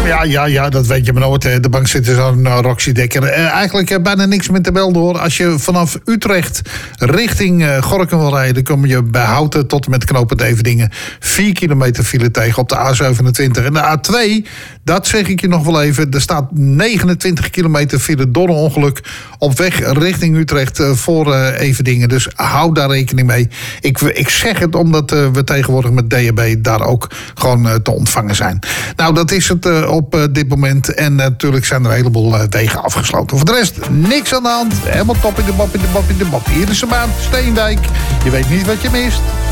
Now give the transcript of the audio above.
Ja, dat weet je maar nooit. De bank zit er zo'n Roxy Dekker. Eigenlijk bijna niks meer te melden hoor. Als je vanaf Utrecht richting Gorinchem wil rijden, dan kom je bij Houten tot en met knooppunt Everdingen 4 kilometer file tegen op de A27. En de A2, dat zeg ik je nog wel even. Er staat 29 kilometer file door een ongeluk op weg richting Utrecht voor Everdingen. Dus hou daar rekening mee. Ik zeg het omdat we tegenwoordig met DHB daar ook gewoon te ontvangen zijn. Nou, dat is het op dit moment. En natuurlijk zijn er een heleboel wegen afgesloten. Voor de rest, niks aan de hand. Helemaal top in de bop, in de bop, in de bop. Hier is de baan, Steendijk. Je weet niet wat je mist.